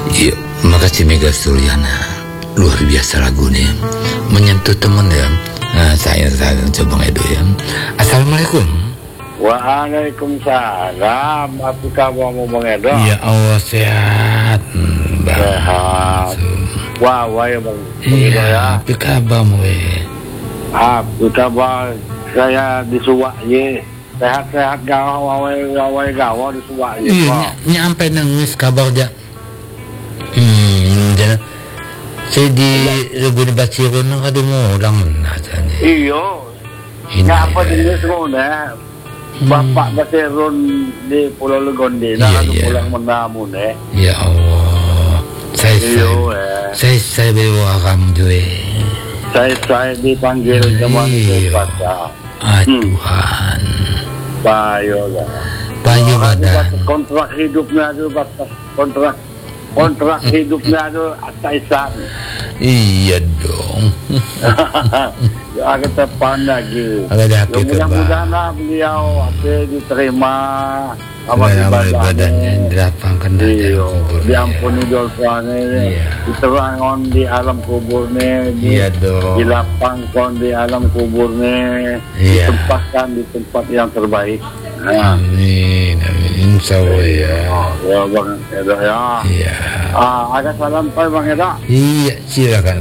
Iya, makasih Mega Suryana. Luar biasa lagunya, menyentuh temen ya. Nah, saya coba Edo ya. Assalamualaikum. Waalaikumsalam. Apa kabarmu Bang Edo? Ya Allah sehat. Sehat. Wah, ya Bang. Iya, apa kabarmu Apa kabar saya di Suwakye. Sehat-sehat gawa di Suwakye. Iya, nyampe nangis kabar dia. Jangan. Saya di Lubun Bacirun kada mo lang natanya. Iyo. Ngapa din semua Bapak Bacirun di Pulau Legonde na pulang menamu Ya Allah. Saya bawa kamu juga. Saya dipanggil teman baca. Tuhan. Payo lah. Payo badan. Kontrak hidupnya itu batas kontrak hidupnya itu Taisan. Iya dong. Agak tepan lagi. Mudah-mudahan beliau diterima amal ibadahnya dilapangkan diampuni dosanya, diterangkan di alam kuburnya, dilapangkan di alam kuburnya, ditempatkan di tempat yang terbaik. Amin, amin, insya Allah ya. Ya Bang Edo ya. Iya. Ada salam Pak Bang Edo. Iya, silakan.